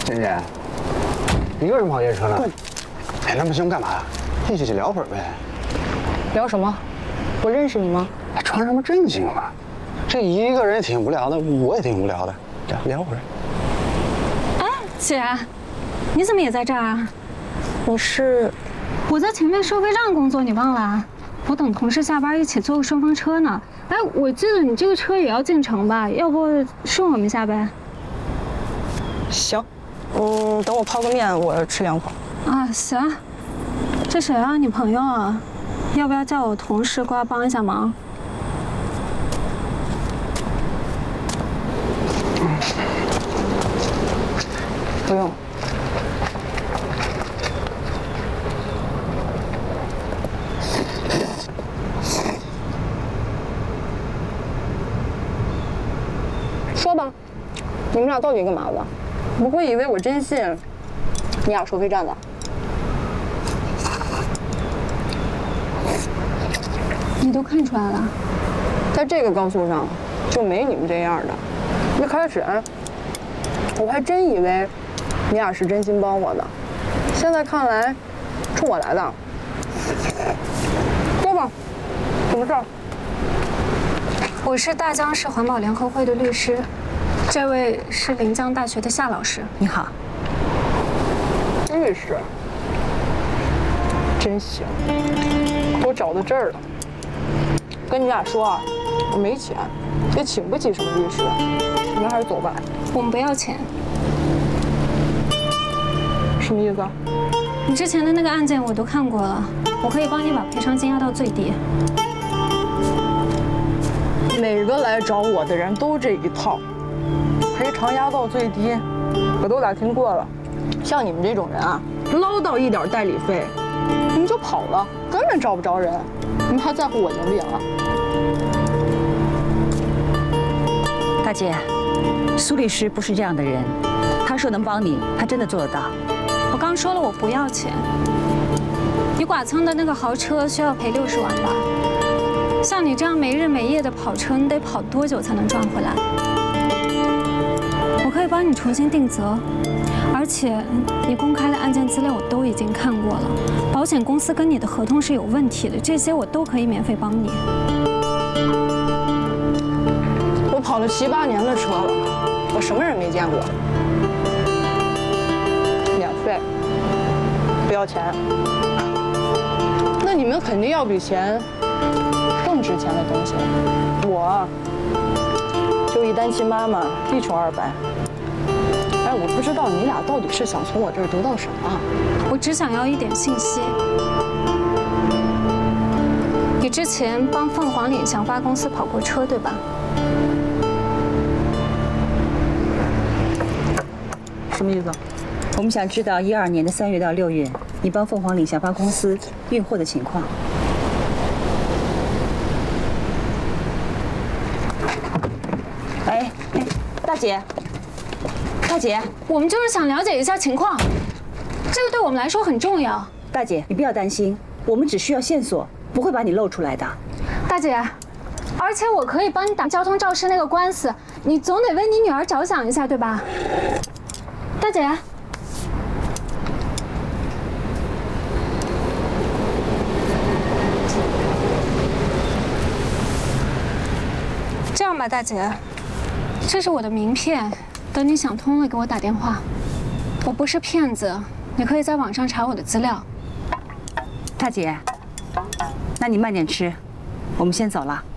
欣欣，一个人跑夜车呢？哎，那不行，干嘛？一起去聊会儿呗。 聊什么？我认识你吗？ 哎，装什么正经嘛？这一个人也挺无聊的，我也挺无聊的，聊会儿。 哎，姐，你怎么也在这儿啊？ 你是？ 我在前面收费站工作，你忘了？我等同事下班一起坐个顺风车呢。哎，我记得你这个车也要进城吧？要不顺我们一下呗？ 行，等我泡个面，我吃2口。 啊，行。这谁啊？你朋友啊？要不要叫我同事过来帮一下忙？ 不用。说吧，你们俩到底干嘛的？不会以为我真信你俩收费站的？ 你都看出来了？ 在这个高速上就没你们这样的。一开始我还真以为你俩是真心帮我的，现在看来冲我来的。说吧，什么事儿？ 我是大江市环保联合会的律师，这位是临江大学的夏老师。 你好。 律师，真行，给我找到这儿了。跟你俩说啊，我没钱，也请不起什么律师，你们还是走吧。 我们不要钱。 什么意思啊？ 你之前的那个案件我都看过了，我可以帮你把赔偿金压到最低。 每个来找我的人都这一套，赔偿压到最低，我都打听过了。像你们这种人啊，捞到一点代理费，你们就跑了，根本找不着人。你们还在乎我赢不赢啊？ 大姐，苏律师不是这样的人，他说能帮你，他真的做得到。 我刚说了我不要钱。你剐蹭的那个豪车需要赔60万吧？像你这样没日没夜的跑车，你得跑多久才能赚回来？我可以帮你重新定责，而且你公开的案件资料我都已经看过了，保险公司跟你的合同是有问题的，这些我都可以免费帮你。 我跑了7、8年的车了，我什么人没见过？免费，不要钱。那你们肯定要比钱更值钱的东西。我就一单亲妈妈，一穷二白。哎，我不知道你俩到底是想从我这儿得到什么？ 我只想要一点信息。你之前帮凤凰岭祥发公司跑过车，对吧？ 什么意思？ 我们想知道12年的3月到6月，你帮凤凰岭祥发公司运货的情况。哎，大姐，大姐， 我们就是想了解一下情况，这个对我们来说很重要。 大姐，你不要担心，我们只需要线索，不会把你露出来的。 大姐，而且我可以帮你打交通肇事那个官司，你总得为你女儿着想一下，对吧？大姐。这样吧，大姐，这是我的名片，等你想通了给我打电话。我不是骗子，你可以在网上查我的资料。 大姐，那你慢点吃，我们先走了。